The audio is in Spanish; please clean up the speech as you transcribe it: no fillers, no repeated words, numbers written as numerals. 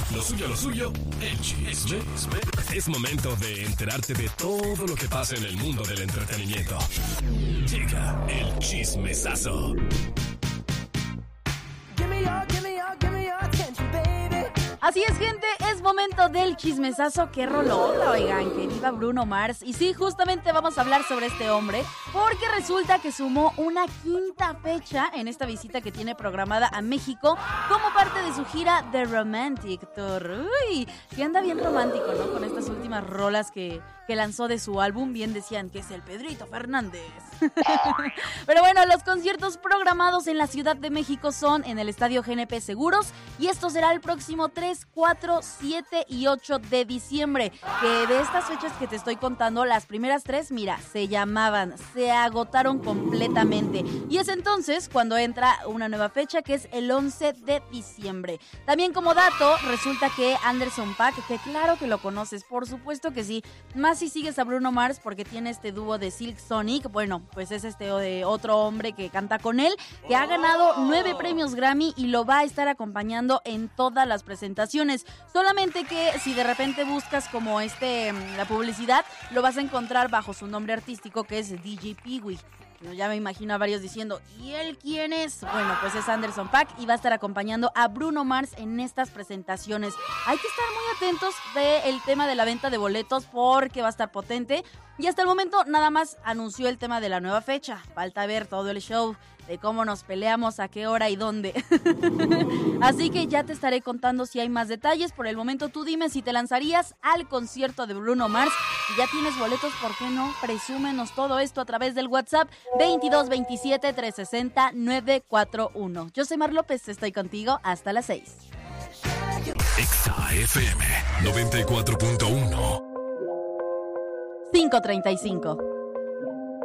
Lo suyo, el chisme. Es momento de enterarte de todo lo que pasa en el mundo del entretenimiento. Llega el chismesazo. Así es, gente, es momento del chismesazo. ¡Qué rolota, oigan! Que viva Bruno Mars. Y sí, justamente vamos a hablar sobre este hombre, porque resulta que sumó una quinta fecha en esta visita que tiene programada a México como parte de su gira The Romantic Tour. ¡Uy! Que anda bien romántico, ¿no? Con estas últimas rolas que lanzó de su álbum. Bien decían que es el Pedrito Fernández. Pero bueno, los conciertos programados en la Ciudad de México son en el Estadio GNP Seguros, y esto será el próximo 3, 4, 7 y 8 de diciembre. Que de estas fechas que te estoy contando, las primeras 3, mira, se agotaron completamente. Y es entonces cuando entra una nueva fecha, que es el 11 de diciembre. También como dato, resulta que Anderson .Paak, que claro que lo conoces, por supuesto que sí, más si sigues a Bruno Mars porque tiene este dúo de Silk Sonic, bueno, pues es de otro hombre que canta con él, que ha ganado 9 premios Grammy y lo va a estar acompañando en todas las presentaciones. Solamente que si de repente buscas como la publicidad, lo vas a encontrar bajo su nombre artístico, que es DJ Pee-wee. Ya me imagino a varios diciendo, ¿y él quién es? Bueno, pues es Anderson .Paak y va a estar acompañando a Bruno Mars en estas presentaciones. Hay que estar muy atentos del tema de la venta de boletos porque va a estar potente. Y hasta el momento nada más anunció el tema de la nueva fecha. Falta ver todo el show de cómo nos peleamos, a qué hora y dónde. Así que ya te estaré contando si hay más detalles. Por el momento tú dime si te lanzarías al concierto de Bruno Mars. Si ya tienes boletos, ¿por qué no? Presúmenos todo esto a través del WhatsApp 22 27 360 941. Yo soy Mar López, estoy contigo hasta las 6. Exa FM 94.1 5:35.